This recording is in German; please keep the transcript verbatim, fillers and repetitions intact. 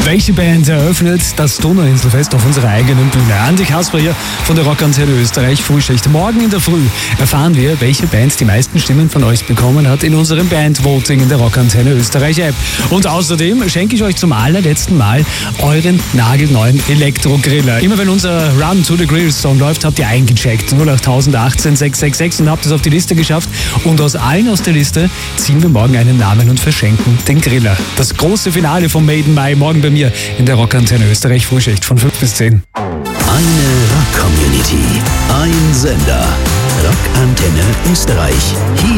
Welche Band eröffnet das Donauinselfest auf unserer eigenen Bühne? Andi Kasper hier von der Rockantenne Österreich Frühschicht. Morgen in der Früh erfahren wir, welche Band die meisten Stimmen von euch bekommen hat in unserem Bandvoting in der Rockantenne Österreich App. Und außerdem schenke ich euch zum allerletzten Mal euren nagelneuen Elektro-Griller. Immer wenn unser Run to the Grill Song läuft, habt ihr eingecheckt. null acht achtzehn sechs sechs sechs und habt es auf die Liste geschafft. Und aus allen aus der Liste ziehen wir morgen einen Namen und verschenken den Griller. Das große Finale vom Maiden Mai morgen bei mir in der Rockantenne Österreich Frühschicht von fünf bis zehn. Eine Rock-Community, ein Sender. Rockantenne Österreich. Hier